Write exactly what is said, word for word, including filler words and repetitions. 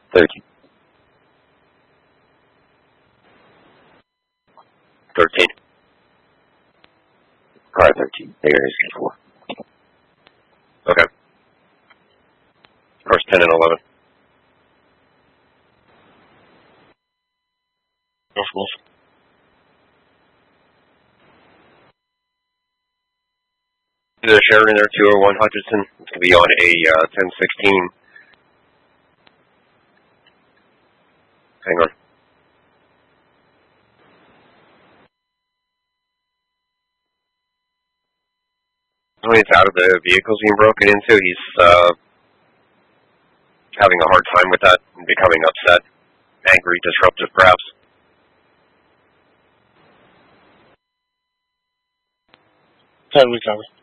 thirteen. thirteen. Car thirteen. There is four. Okay. Cars ten and eleven. Of course. Either Sheridan or two oh one Hutchinson. It's going to be on a uh, ten sixteen. Hang on. When he's out of the vehicles being broken into, he's uh, having a hard time with that and becoming upset, angry, disruptive perhaps. ten recovery.